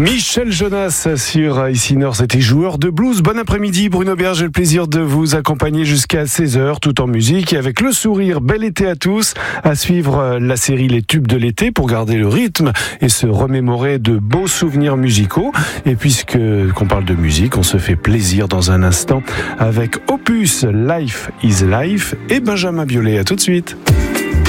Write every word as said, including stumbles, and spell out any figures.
Michel Jonas sur Ici Nord, c'était joueur de blues. Bon après-midi, Bruno Berge, j'ai le plaisir de vous accompagner jusqu'à seize heures, tout en musique et avec le sourire. Bel été à tous. À suivre la série Les Tubes de l'été pour garder le rythme et se remémorer de beaux souvenirs musicaux. Et puisque qu'on parle de musique, on se fait plaisir dans un instant avec Opus, Life is Life et Benjamin Biolay. À tout de suite.